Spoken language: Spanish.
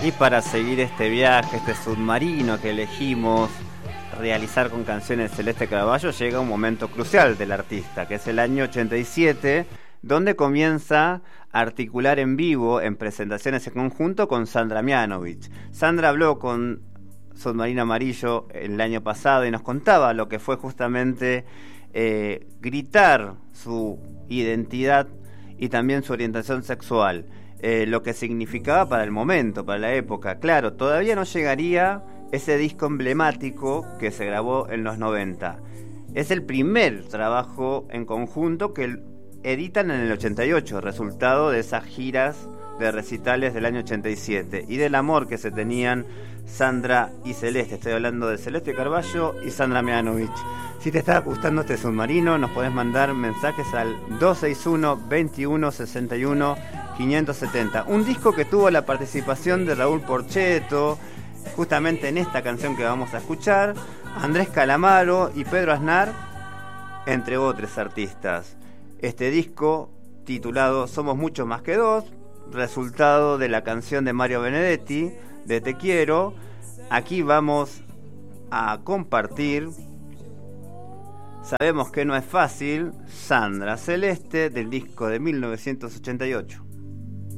Y para seguir este viaje, este submarino que elegimos realizar con canciones de Celeste Carballo, llega un momento crucial del artista, que es el año 87, donde comienza a articular en vivo, en presentaciones en conjunto, con Sandra Mianovich. Sandra habló con Submarino Amarillo el año pasado y nos contaba lo que fue justamente gritar su identidad y también su orientación sexual. Lo que significaba para el momento, para la época. Claro, todavía no llegaría ese disco emblemático que se grabó en los 90. Es el primer trabajo en conjunto que editan en el 88, resultado de esas giras de recitales del año 87 y del amor que se tenían Sandra y Celeste. Estoy hablando de Celeste Carballo y Sandra Mianovich. Si te está gustando este submarino, nos podés mandar mensajes al 261 21 61 570. Un disco que tuvo la participación de Raúl Porchetto, justamente en esta canción que vamos a escuchar, Andrés Calamaro y Pedro Aznar, entre otros artistas. Este disco, titulado Somos Mucho Más que Dos, resultado de la canción de Mario Benedetti, de Te Quiero. Aquí vamos a compartir Sabemos que no es fácil, Sandra Celeste, del disco de 1988.